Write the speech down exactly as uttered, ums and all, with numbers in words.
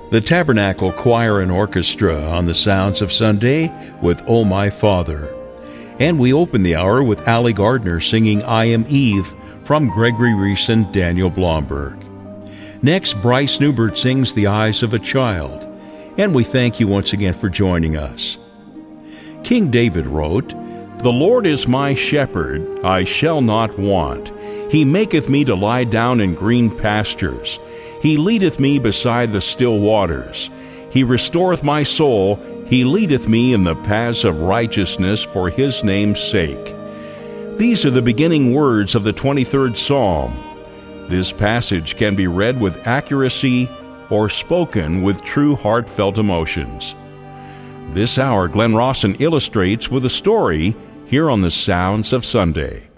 The Tabernacle Choir and Orchestra on the Sounds of Sunday with Oh My Father. And we open the hour with Allie Gardner singing I Am Eve from Gregory Reese and Daniel Blomberg. Next, Bryce Newbert sings The Eyes of a Child. And we thank you once again for joining us. King David wrote, The Lord is my shepherd, I shall not want. He maketh me to lie down in green pastures. He leadeth me beside the still waters. He restoreth my soul. He leadeth me in the paths of righteousness for his name's sake. These are the beginning words of the twenty-third Psalm. This passage can be read with accuracy or spoken with true heartfelt emotions. This hour, Glenn Rawson illustrates with a story here on the Sounds of Sunday.